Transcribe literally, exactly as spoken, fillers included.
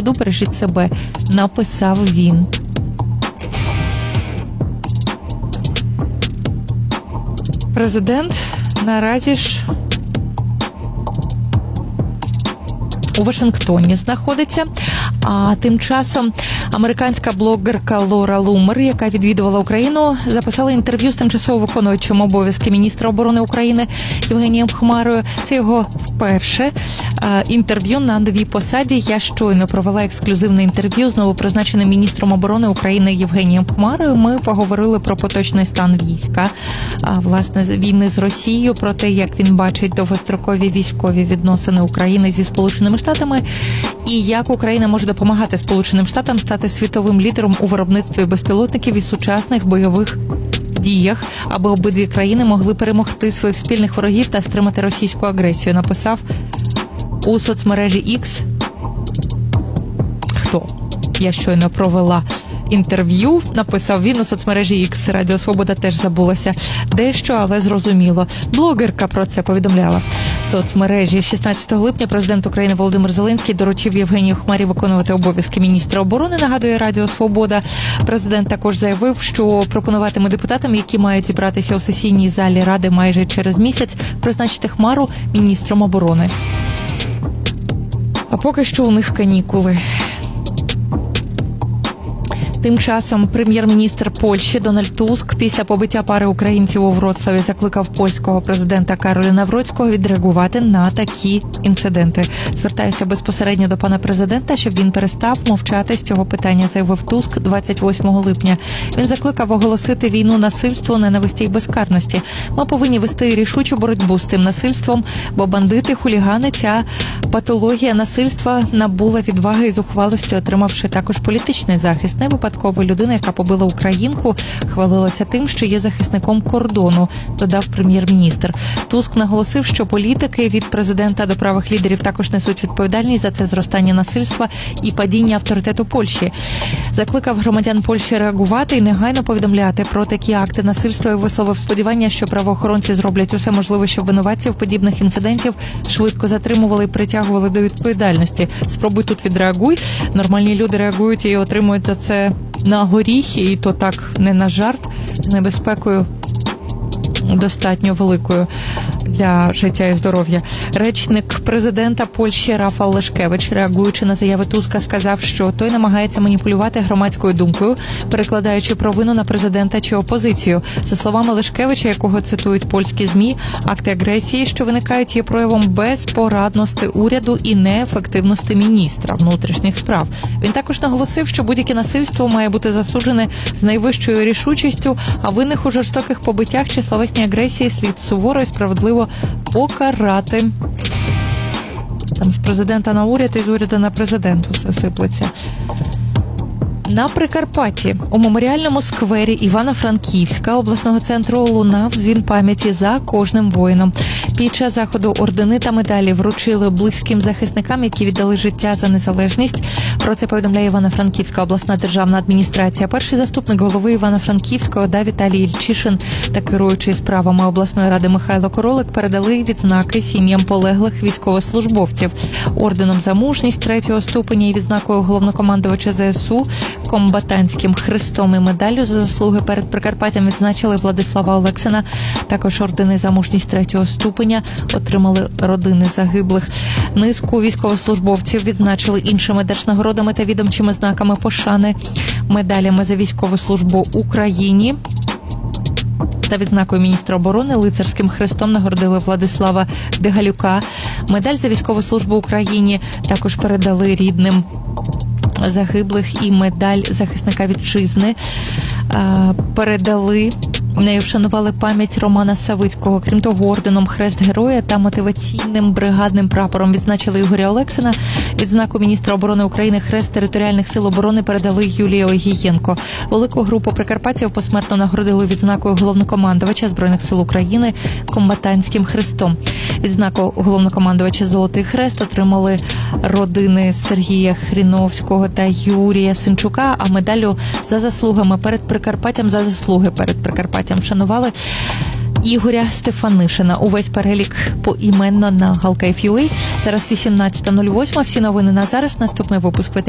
Заходу, бережіть себе, написав він. Президент наразі ж у Вашингтоні знаходиться. А тим часом американська блогерка Лора Лумер, яка відвідувала Україну, записала інтерв'ю з тимчасово виконуючим обов'язки міністра оборони України Євгенієм Хмарою. Це його вперше інтерв'ю на новій посаді. Я щойно провела ексклюзивне інтерв'ю з новопризначеним міністром оборони України Євгенієм Хмарою. Ми поговорили про поточний стан війська, власне, війни з Росією, про те, як він бачить довгострокові військові відносини України зі Сполученими Штатами і як Україна може допомагати Сполученим Штатам стати світовим лідером у виробництві безпілотників і сучасних бойових діях, аби обидві країни могли перемогти своїх спільних ворогів та стримати російську агресію, написав у соцмережі X. Хто? Я щойно провела інтерв'ю, написав він у соцмережі X. Радіо Свобода теж забулося дещо, але зрозуміло. Блогерка про це повідомляла. В соцмережі шістнадцятого липня президент України Володимир Зеленський доручив Євгенію Хмарі виконувати обов'язки міністра оборони, нагадує Радіо Свобода. Президент також заявив, що пропонуватиме депутатам, які мають зібратися у сесійній залі Ради майже через місяць, призначити Хмару міністром оборони. А поки що у них канікули. Тим часом прем'єр-міністр Польщі Дональд Туск після побиття пари українців у Вроцлаві закликав польського президента Кароля Навроцького відреагувати на такі інциденти. Звертаюся безпосередньо до пана президента, щоб він перестав мовчати з цього питання, заявив Туск двадцять восьмого липня. Він закликав оголосити війну насильству, ненависті й безкарності. Ми повинні вести рішучу боротьбу з цим насильством, бо бандити, хулігани, ця патологія насильства набула відваги і зухвалості, отримавши також політичний захист. Не випадково людина, яка побила українку, хвалилася тим, що є захисником кордону, додав прем'єр-міністр. Туск наголосив, що політики від президента до правих лідерів також несуть відповідальність за це зростання насильства і падіння авторитету Польщі. Закликав громадян Польщі реагувати і негайно повідомляти про такі акти насильства і висловив сподівання, що правоохоронці зроблять усе можливе, щоб винуватців подібних інцидентів швидко затримували і притягували до відповідальності. Спробуй тут відреагуй. Нормальні люди реагують і отримують за це на горіхи, і то так не на жарт, з небезпекою достатньо великою для життя і здоров'я. Речник президента Польщі Рафал Лешкевич, реагуючи на заяви Туска, сказав, що той намагається маніпулювати громадською думкою, перекладаючи провину на президента чи опозицію. За словами Лешкевича, якого цитують польські ЗМІ, акти агресії, що виникають, є проявом безпорадності уряду і неефективності міністра внутрішніх справ. Він також наголосив, що будь-яке насильство має бути засуджене з найвищою рішучістю, а винних у жорстоких побиттях чи словесній агресії слід суворо і справедливо покарати. Там з президента на уряд і з уряду на президент усе сиплеться. На Прикарпатті у меморіальному сквері Івано-Франківська обласного центру лунав дзвін пам'яті за кожним воїном. Під час заходу ордени та медалі вручили близьким захисникам, які віддали життя за незалежність. Про це повідомляє Івано-Франківська обласна державна адміністрація. Перший заступник голови Івано-Франківської ОДА Віталій Ільчишин та керуючий справами обласної ради Михайло Королик передали відзнаки сім'ям полеглих військовослужбовців. Орденом за мужність третього ступеня і відзнакою головнокомандувача ЗСУ, комбатантським хрестом і медаллю за заслуги перед Прикарпаттям відзначили Владислава Олексина. Також ордени за мужність третього ступеня отримали родини загиблих. Низку військовослужбовців відзначили іншими держнагородами та відомчими знаками пошани, медалями за військову службу Україні та відзнакою міністра оборони. Лицарським хрестом нагородили Владислава Дегалюка. Медаль за військову службу Україні також передали рідним загиблих і медаль захисника вітчизни передали, нею вшанували пам'ять Романа Савицького. Крім того, орденом Хрест Героя та мотиваційним бригадним прапором відзначили Ігоря Олексина. Відзнаку міністра оборони України Хрест територіальних сил оборони передали Юлії Огієнко. Велику групу прикарпатців посмертно нагородили відзнакою головнокомандувача Збройних сил України комбатантським хрестом. Відзнаку головнокомандувача Золотий Хрест отримали родини Сергія Хріновського та Юрія Синчука, а медаллю за заслугами перед Прикарпаттям за заслуги перед Прикарпаттям вшанували Ігоря Стефанишина. Увесь перелік поіменно на Галкайф.ua. Зараз вісімнадцята нуль вісім. Всі новини на зараз. Наступний випуск